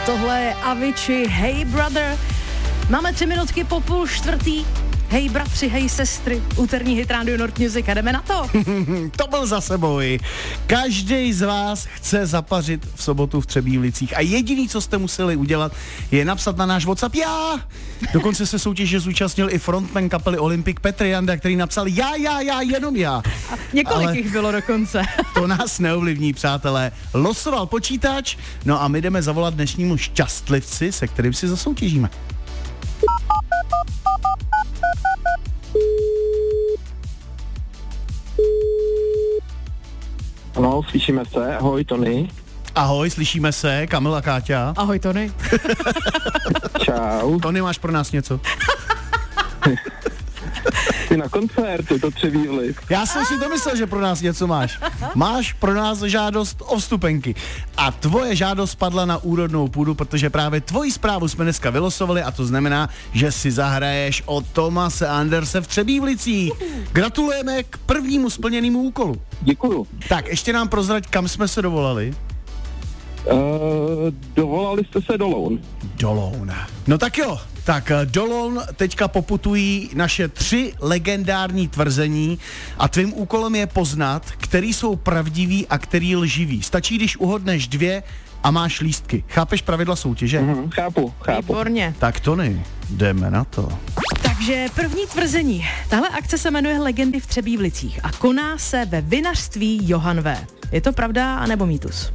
Tohle je Avicii, Hey Brother. Máme 3 minutky po 3:30. Hej bratři, hej sestry, úterní hit Radio Nord Music a jdeme na to. To byl zase boj. Každý z vás chce zapařit v sobotu v Třebílicích a jediný, co jste museli udělat, je napsat na náš WhatsApp já. Dokonce se soutěže zúčastnil i frontman kapely Olympic Petr Janda, který napsal já, jenom já. A několik jich bylo dokonce. To nás neovlivní, přátelé. Losoval počítač, no a my jdeme zavolat dnešnímu šťastlivci, se kterým si zasoutěžíme. No, slyšíme se. Ahoj, Tony. Ahoj, slyšíme se, Kamil a Káťa. Ahoj, Tony. Čau. Tony, máš pro nás něco? Ty na koncertu, to Třebílic. Já jsem si to myslel, že pro nás něco máš. Máš pro nás žádost o vstupenky. A tvoje žádost padla na úrodnou půdu, protože právě tvoji zprávu jsme dneska vylosovali a to znamená, že si zahraješ o Thomase Anderse v Třebívlicích. Gratulujeme k prvnímu splněnému úkolu. Děkuju. Tak, ještě nám prozrať, kam jsme se dovolali. Dovolali jste se do Loun. Do Loun. No tak jo, tak do Loun teďka poputují naše 3 legendární tvrzení a tvým úkolem je poznat, který jsou pravdivý a který lživý. Stačí, když uhodneš 2 a máš lístky. Chápeš pravidla soutěže? Chápu. Výborně. Tak Tony, jdeme na to. Takže první tvrzení. Tahle akce se jmenuje Legendy v Třebívlicích a koná se ve vinařství Johann V. Je to pravda anebo mýtus?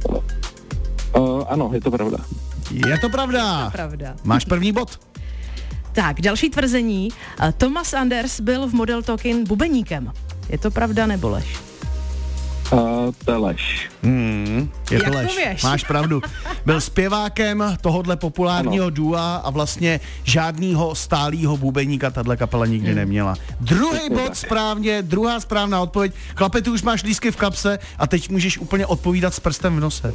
Ano, je to pravda. Je to pravda. Pravda. Máš první bod. Tak, další tvrzení. Thomas Anders byl v Model Talking bubeníkem. Je to pravda nebo lež? To je lež. Je to Jak lež. to věš? Máš pravdu. Byl zpěvákem tohodle populárního dua a vlastně žádnýho stálýho bubeníka tahle kapela nikdy neměla. Druhý bod správně, druhá správná odpověď. Chlape, ty už máš lístky v kapse a teď můžeš úplně odpovídat s prstem v nose.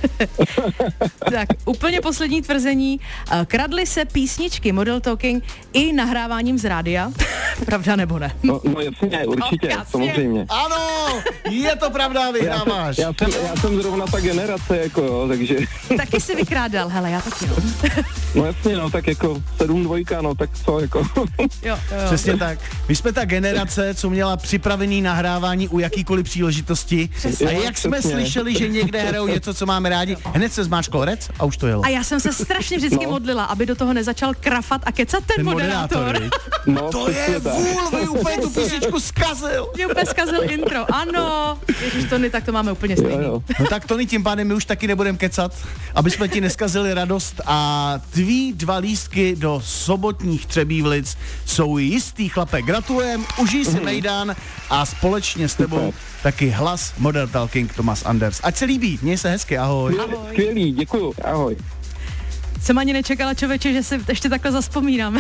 Tak, úplně poslední tvrzení. Kradly se písničky Model Talking i nahráváním z rádia. Pravda nebo ne? No jasně, určitě, jasně. samozřejmě. Ano, je to pravda, vyhráváš. Já jsem zrovna ta generace, jako jo, takže... Taky si vykrádal, hele, já taky, no. No jasně, no, tak jako 7-2, no, tak co, jako... Jo. Přesně tak. My jsme ta generace, co měla připravený nahrávání u jakýkoliv příležitosti. Přesně. A jak jsme Přesně. slyšeli, že někde hrajou něco, co máme rádi, hned se zmáčkl rec a už to jelo. A já jsem se strašně vždycky modlila, aby do toho nezačal krafat a kecat ten moderátor. viď? No, To je přesně tak. vůl, vy úplně tu písničku zkazil. Mě úplně zkazil intro, ano. Ježiš, Tony, tak to máme úplně stejný. Jo. No tak Tony, tím pádem my už taky nebudeme kecat, aby jsme ti neskazili radost a tví 2 lístky do sobotních Třebívlic jsou jistý, chlape. Gratulujem, užij si mejdan a společně s tebou taky hlas Model Talking Thomas Anders. Ať se líbí, měj se hezky, ahoj. Skvělý, děkuju, ahoj. Jsem ani nečekala, člověče, že si ještě takhle zaspomínám.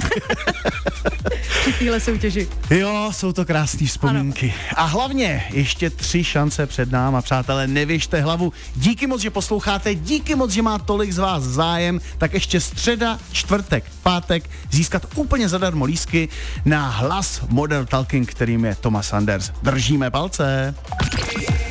Při téhle soutěži. Jo, jsou to krásné vzpomínky. A hlavně ještě 3 šance před náma, přátelé, nevěžte hlavu. Díky moc, že posloucháte, díky moc, že má tolik z vás zájem, tak ještě středa, čtvrtek, pátek získat úplně zadarmo lístky na hlas Model Talking, kterým je Thomas Anders. Držíme palce.